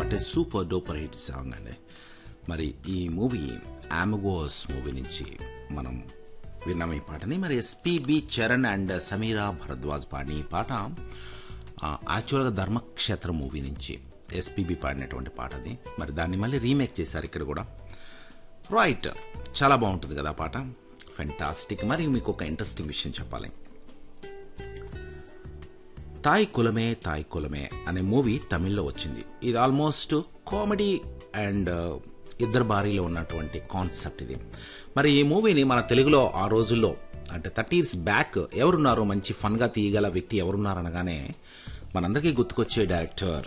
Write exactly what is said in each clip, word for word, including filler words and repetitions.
What a super duper hit song అండి. మరి ఈ మూవీ ఆమగోస్ మూవీ నుంచి మనం విన్నాం ఈ పాటని. మరి ఎస్పీబి చరణ్ అండ్ సమీరా భరద్వాజ్ పాడిన ఈ పాట యాక్చువల్గా ధర్మక్షేత్ర మూవీ నుంచి ఎస్పీబి పాడినటువంటి పాట అది. మరి దాన్ని మళ్ళీ రీమేక్ చేశారు ఇక్కడ కూడా. రైట్, చాలా బాగుంటుంది కదా పాట, ఫెంటాస్టిక్. మరి మీకు ఒక ఇంట్రెస్టింగ్ విషయం చెప్పాలి. తాయ్ కులమే తాయ్ కులమే అనే మూవీ తమిళ్లో వచ్చింది. ఇది ఆల్మోస్ట్ కామెడీ అండ్ ఇద్దరు భార్యలో ఉన్నటువంటి కాన్సెప్ట్ ఇది. మరి ఈ మూవీని మన తెలుగులో ఆ రోజుల్లో అంటే థర్టీ ఇయర్స్ బ్యాక్ ఎవరున్నారు మంచి ఫన్గా తీయగల వ్యక్తి ఎవరున్నారు అనగానే మనందరికీ గుర్తుకొచ్చే డైరెక్టర్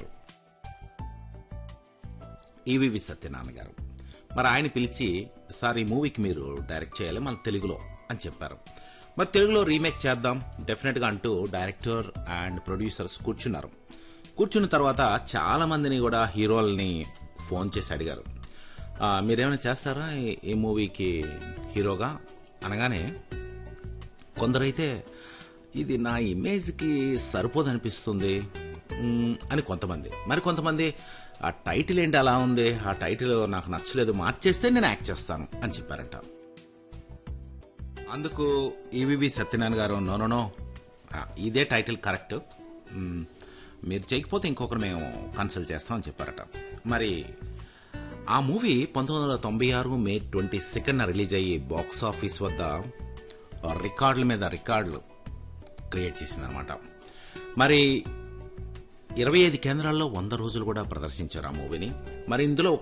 ఈవివి సత్యనారాయణ గారు. మరి ఆయన పిలిచి, సార్ ఈ మూవీకి మీరు డైరెక్ట్ చేయాలి మన తెలుగులో అని చెప్పారు. మరి తెలుగులో రీమేక్ చేద్దాం డెఫినెట్గా అంటూ డైరెక్టర్ అండ్ ప్రొడ్యూసర్స్ కూర్చున్నారు. కూర్చున్న తర్వాత చాలా మందిని కూడా హీరోల్ని ఫోన్ చేసి అడిగారు, మీరేమైనా చేస్తారా ఈ మూవీకి హీరోగా అనగానే కొందరైతే ఇది నా ఇమేజ్కి సరిపోదనిపిస్తుంది అని కొంతమంది, మరి కొంతమంది ఆ టైటిల్ ఏంటి అలా ఉంది, ఆ టైటిల్ నాకు నచ్చలేదు, మార్చేస్తే నేను యాక్ట్ చేస్తాను అని చెప్పారంట. అందుకు ఈవివి సత్యనారాయణ గారు నో నో నో ఇదే టైటిల్ కరెక్ట్, మీరు చేయకపోతే ఇంకొకరు మేము కన్సల్ట్ చేస్తామని చెప్పారట. మరి ఆ మూవీ పంతొమ్మిది వందల తొంభై ఆరు మే ట్వంటీ సెకండ్ రిలీజ్ అయ్యి బాక్స్ ఆఫీస్ వద్ద రికార్డుల మీద రికార్డులు క్రియేట్ చేసిందనమాట. మరి ఇరవై ఐదు కేంద్రాల్లో వంద రోజులు కూడా ప్రదర్శించారు ఆ మూవీని. మరి ఇందులో